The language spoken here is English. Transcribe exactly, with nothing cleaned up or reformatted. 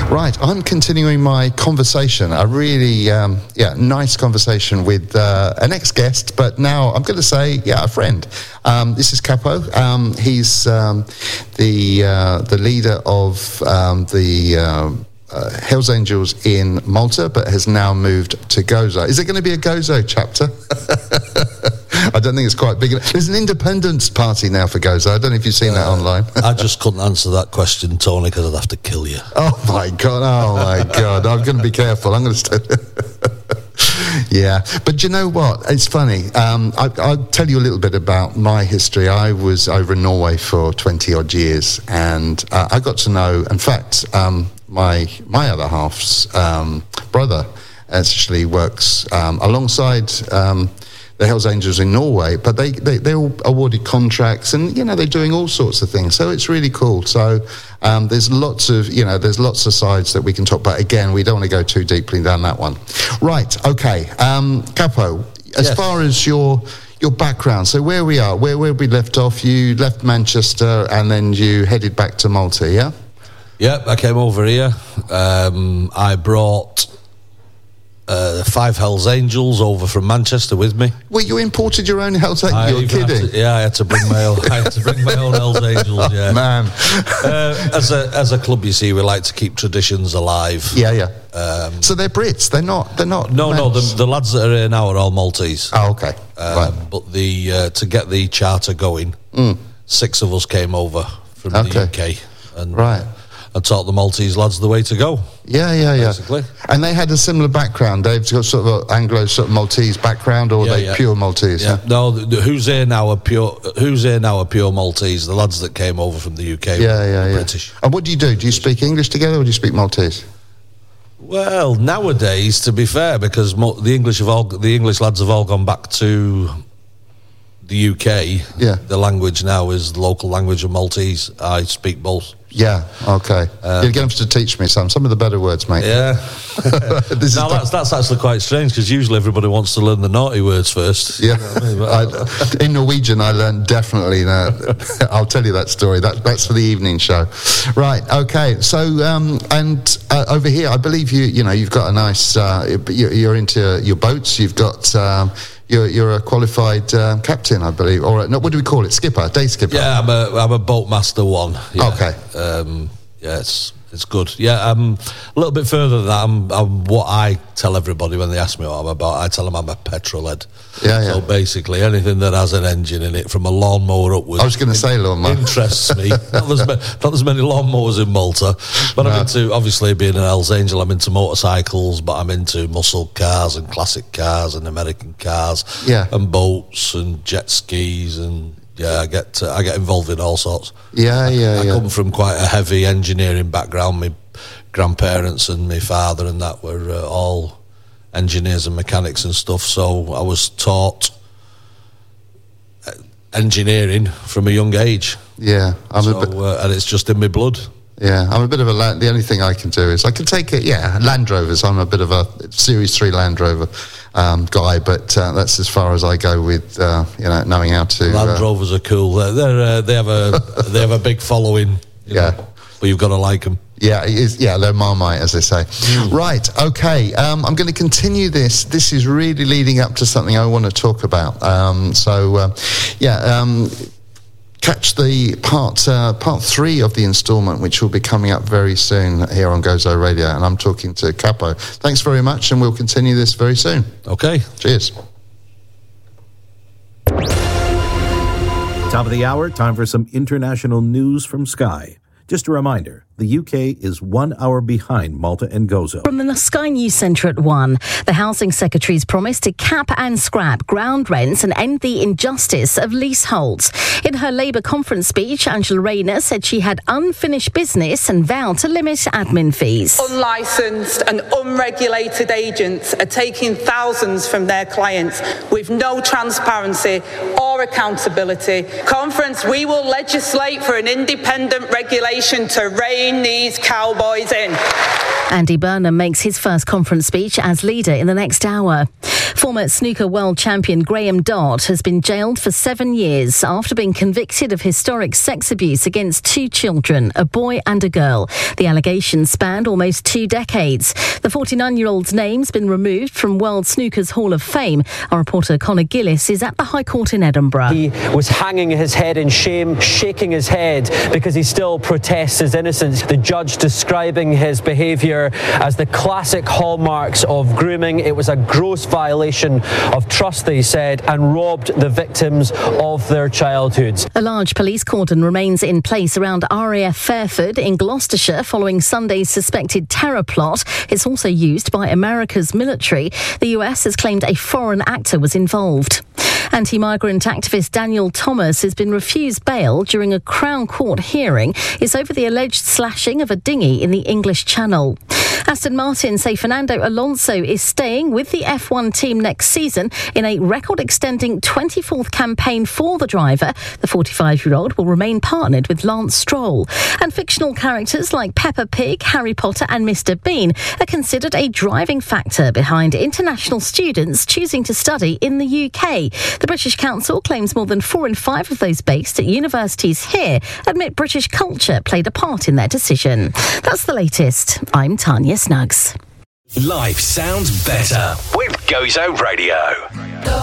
Right, I'm continuing my conversation, a really, um, yeah, nice conversation with uh, an ex-guest, but now I'm going to say, yeah, a friend. Um, this is Capo. Um, he's um, the uh, the leader of um, the uh, uh, Hells Angels in Malta, but has now moved to Gozo. Is it going to be a Gozo chapter? I don't think it's quite big. There's an independence party now for Gozo. I don't know if you've seen uh, that online. I just couldn't answer that question, Tony, because I'd have to kill you. Oh, my God. Oh, my God. I'm going to be careful. I'm going to stay... Yeah. But you know what? It's funny. Um, I, I'll tell you a little bit about my history. I was over in Norway for twenty-odd years, and uh, I got to know, in fact, um, my my other half's um, brother actually works um, alongside... Um, the Hells Angels in Norway, but they, they, they're all awarded contracts and, you know, they're doing all sorts of things. So it's really cool. So um, there's lots of, you know, there's lots of sides that we can talk about. Again, we don't want to go too deeply down that one. Right, okay. Um, Capo, as yes. far as your your background, so where we are, where, where we left off, you left Manchester and then you headed back to Malta, yeah? Yep, I came over here. Um, I brought... Uh, five Hells Angels over from Manchester with me. Well, you imported your own Hells Angels? You're kidding? To, yeah, I had to bring my own. I had to bring my own Hells Angels. Yeah, oh, man. uh, as a as a club, you see, we like to keep traditions alive. Yeah, yeah. Um, so they're Brits. They're not. They're not. No, Mans. no. The, the lads that are here now are all Maltese. Oh, okay. Um, right. But the uh, to get the charter going, mm. six of us came over from okay. the U K, and right. and taught the Maltese lads the way to go. Yeah, yeah, yeah. Basically. And they had a similar background. They've got sort of an Anglo sort of Maltese background, or yeah, are they yeah. pure Maltese? Yeah. Yeah? No, the, the, who's here now are pure. Who's here now are pure Maltese. The lads that came over from the U K. Yeah, were, yeah, were yeah. British. And what do you do? Do you speak English together, or do you speak Maltese? Well, nowadays, to be fair, because mo- the English have all the English lads have all gone back to the U K. Yeah. The language now is the local language of Maltese. I speak both. Yeah, okay. Um, You're going to have to teach me some. Some of the better words, mate. Yeah. this now, is that's, that's actually quite strange, because usually everybody wants to learn the naughty words first. Yeah. You know what I mean? But, I, in Norwegian, I learned definitely that. I'll tell you that story. That, that's for the evening show. Right, okay. So, um, and uh, over here, I believe you, you know, you've got a nice, uh, you're into your boats. You've got... Um, You're, you're a qualified um, captain, I believe, or no, what do we call it? Skipper, day skipper. Yeah, I'm a I'm a boatmaster one. Yeah. Okay. Um, yeah, it's it's good. Yeah, um, a little bit further than that. I'm, I'm what I tell everybody when they ask me what I'm about. I tell them I'm a petrol head. Yeah, yeah. So basically, anything that has an engine in it, from a lawnmower upwards. I was going to say lawnmower. Interests me. not, there's, not there's many lawnmowers in Malta, but no. I'm into, obviously being an Hells Angel, I'm into motorcycles, but I'm into muscle cars and classic cars and American cars, yeah, and boats and jet skis, and yeah, I get uh, I get involved in all sorts. Yeah, yeah, I, I yeah. come from quite a heavy engineering background. My grandparents and my father and that were uh, all engineers and mechanics and stuff, so I was taught engineering from a young age. Yeah, I'm so, a bit, uh, and it's just in my blood. Yeah, I'm a bit of a land, the only thing I can do is I can take it. Yeah, Land Rovers. I'm a bit of a Series Three Land Rover um, guy, but uh, that's as far as I go with uh, you know knowing how to. Land uh, Rovers are cool. They're, they're uh, they have a they have a big following. Yeah, know, but you've got to like them. Yeah, it is, yeah, they're Marmite, as they say. Mm. Right, okay, um, I'm going to continue this. This is really leading up to something I want to talk about. Um, so, uh, yeah, um, catch the part uh, part three of the instalment, which will be coming up very soon here on Gozo Radio, and I'm talking to Capo. Thanks very much, and we'll continue this very soon. Okay. Cheers. Top of the hour, time for some international news from Sky. Just a reminder, the U K is one hour behind Malta and Gozo. From the Sky News Centre at one, the Housing Secretary's promised to cap and scrap ground rents and end the injustice of leaseholds. In her Labour conference speech, Angela Rayner said she had unfinished business and vowed to limit admin fees. Unlicensed and unregulated agents are taking thousands from their clients with no transparency or accountability. Conference, we will legislate for an independent regulation legislation to rein these cowboys in. Andy Burnham makes his first conference speech as leader in the next hour. Former snooker world champion Graham Dodd has been jailed for seven years after being convicted of historic sex abuse against two children, a boy and a girl. The allegations spanned almost two decades. The forty-nine-year-old's name's been removed from World Snooker's Hall of Fame. Our reporter Conor Gillis is at the High Court in Edinburgh. He was hanging his head in shame, shaking his head because he still protests his innocence. The judge describing his behaviour as the classic hallmarks of grooming. It was a gross violation of trust, they said, and robbed the victims of their childhoods. A large police cordon remains in place around R A F Fairford in Gloucestershire following Sunday's suspected terror plot. It's also used by America's military. The U S has claimed a foreign actor was involved. Anti-migrant activist Daniel Thomas has been refused bail during a Crown Court hearing. It's over the alleged slashing of a dinghy in the English Channel. Aston Martin say Fernando Alonso is staying with the F one team next season in a record-extending twenty-fourth campaign for the driver. The forty-five-year-old will remain partnered with Lance Stroll. And fictional characters like Peppa Pig, Harry Potter and Mister Bean are considered a driving factor behind international students choosing to study in the U K. The British Council claims more than four in five of those based at universities here admit British culture played a part in their decision. That's the latest. I'm Tanya Snuggs. Life sounds better with Gozo Radio.